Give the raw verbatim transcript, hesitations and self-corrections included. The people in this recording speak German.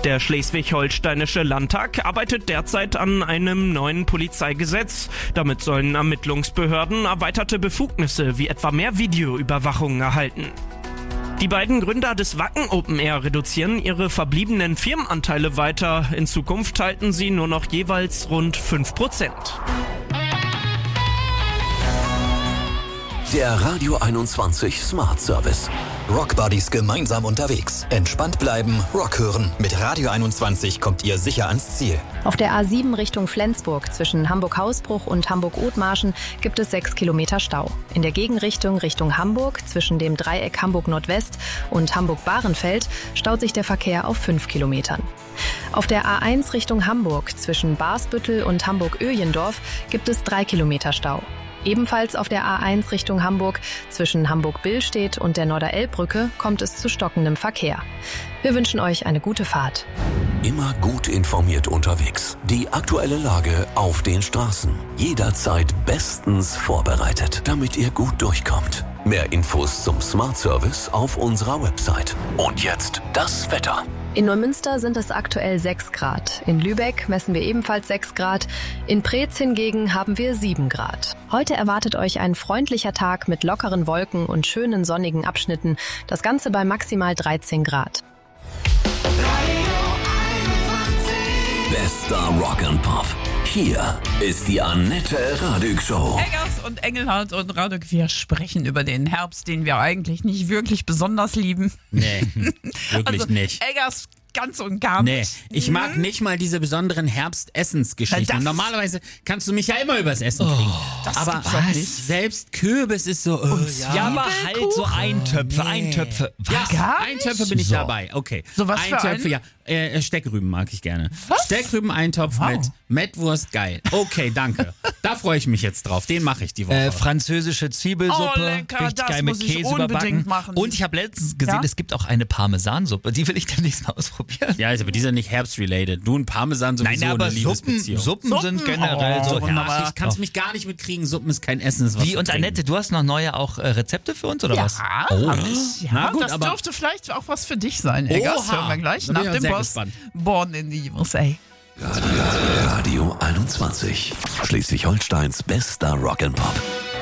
Der schleswig-holsteinische Landtag arbeitet derzeit an einem neuen Polizeigesetz. Damit sollen Ermittlungsbehörden erweiterte Befugnisse wie etwa mehr Videoüberwachung erhalten. Die beiden Gründer des Wacken Open Air reduzieren ihre verbliebenen Firmenanteile weiter. In Zukunft halten sie nur noch jeweils rund fünf Prozent. Der Radio einundzwanzig Smart Service. Rock Buddies gemeinsam unterwegs. Entspannt bleiben, Rock hören. Mit Radio einundzwanzig kommt ihr sicher ans Ziel. Auf der A sieben Richtung Flensburg zwischen Hamburg-Hausbruch und Hamburg-Othmarschen gibt es sechs Kilometer Stau. In der Gegenrichtung Richtung Hamburg zwischen dem Dreieck Hamburg-Nordwest und Hamburg-Bahrenfeld staut sich der Verkehr auf fünf Kilometern. Auf der A eins Richtung Hamburg zwischen Barsbüttel und Hamburg-Öjendorf gibt es drei Kilometer Stau. Ebenfalls auf der A eins Richtung Hamburg zwischen Hamburg-Billstedt und der Norderelbbrücke kommt es zu stockendem Verkehr. Wir wünschen euch eine gute Fahrt. Immer gut informiert unterwegs. Die aktuelle Lage auf den Straßen. Jederzeit bestens vorbereitet, damit ihr gut durchkommt. Mehr Infos zum Smart Service auf unserer Website. Und jetzt das Wetter. In Neumünster sind es aktuell sechs Grad. In Lübeck messen wir ebenfalls sechs Grad. In Preetz hingegen haben wir sieben Grad. Heute erwartet euch ein freundlicher Tag mit lockeren Wolken und schönen sonnigen Abschnitten. Das Ganze bei maximal dreizehn Grad. Bester Rock and Pop. Hier ist die Annette Radig Show. Eggers und Engelhardt und Radek, wir sprechen über den Herbst, den wir eigentlich nicht wirklich besonders lieben. Nee, wirklich also, nicht. Eggers ganz und gar Nee, nicht. ich mag nicht mal diese besonderen Herbstessensgeschichten. Na, das- Normalerweise kannst du mich ja immer übers Essen kriegen. das aber gibt's doch nicht. selbst Kürbis ist so... Oh, ja, Ja, aber halt so Eintöpfe, Nee. Eintöpfe. Was? Ja, Gar Eintöpfe nicht? bin ich So. dabei. Okay. So was für Eintöpfe, einen? ja. Äh, Steckrüben mag ich gerne. Was? Steckrüben-Eintopf Wow. mit Mettwurst, geil. Okay, danke. Da freue ich mich jetzt drauf. Den mache ich die Woche. Äh, französische Zwiebelsuppe, Oh, lecker, richtig das geil mit muss ich Käse unbedingt überbacken. machen. Und ich habe letztens gesehen, Ja? es gibt auch eine Parmesansuppe. Die will ich demnächst mal ausprobieren. ja, aber die sind nicht herbst-related. Du und Parmesan sowieso Nein, aber eine Suppen, Liebesbeziehung. Suppen, Suppen? sind generell Oh, so wunderbar. herrlich. Ich kann es mich gar nicht mitkriegen. Suppen ist kein Essen. Ist was Wie, zu und trinken. Annette, du hast noch neue auch äh, Rezepte für uns, oder Ja, was? hab ich. Ja, Na gut, das aber- dürfte vielleicht auch was für dich sein, Eggers. Oha. Hören wir gleich Da bin nach ich dem sehr Boss. gespannt. Born in the U S A. Radio einundzwanzig. Schleswig-Holsteins bester Rock and Pop.